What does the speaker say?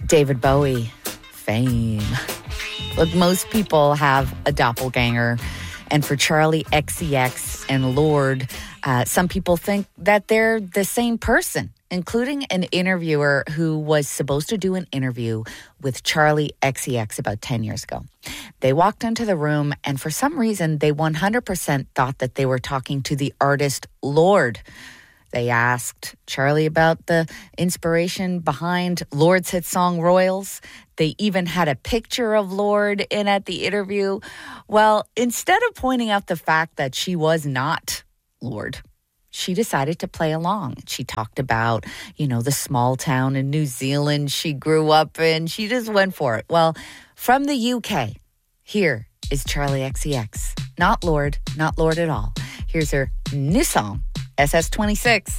David Bowie, fame. Look, most people have a doppelganger. And for Charli XCX and Lorde, some people think that they're the same person, including an interviewer who was supposed to do an interview with Charli XCX about 10 years ago. They walked into the room, and for some reason, they 100% thought that they were talking to the artist Lorde. They asked Charli about the inspiration behind Lorde's hit song Royals. They even had a picture of Lorde in at the interview. Well, instead of pointing out the fact that she was not Lorde, she decided to play along. She talked about, the small town in New Zealand she grew up in. She just went for it. Well, from the UK, here is Charli XCX. Not Lorde at all. Here's her new song, SS26.